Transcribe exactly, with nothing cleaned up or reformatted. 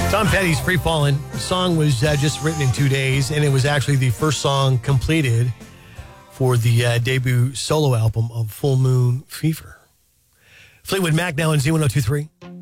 Tom Petty's Free Fallin'. The song was uh, just written in two days, and it was actually the first song completed for the uh, debut solo album of Full Moon Fever. Fleetwood Mac now in Z one oh two three.